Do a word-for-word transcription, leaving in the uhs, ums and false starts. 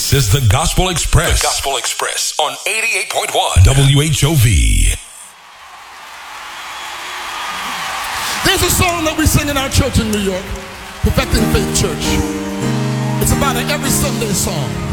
This is the Gospel Express. The Gospel Express on eighty-eight point one W H O V. There's a song that we sing in our church in New York, Perfecting Faith Church. It's about an every Sunday song.